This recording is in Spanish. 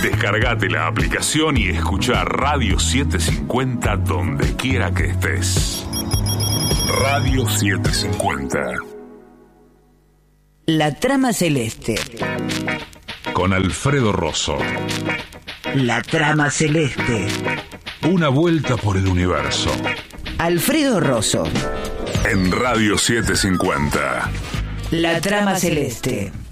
Descargate la aplicación y escucha Radio 750 donde quiera que estés. Radio 750. La trama celeste. Con Alfredo Rosso. La trama celeste. Una vuelta por el universo. Alfredo Rosso. En Radio 750. La trama celeste.